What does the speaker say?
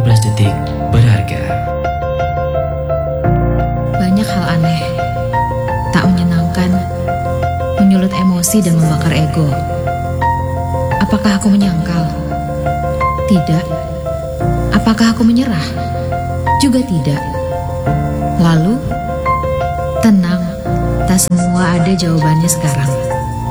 15 detik berharga. Banyak hal aneh, tak menyenangkan, menyulut emosi dan membakar ego. Apakah aku menyangkal? Tidak. Apakah aku menyerah? Juga tidak. Lalu, tenang, tak semua ada jawabannya sekarang.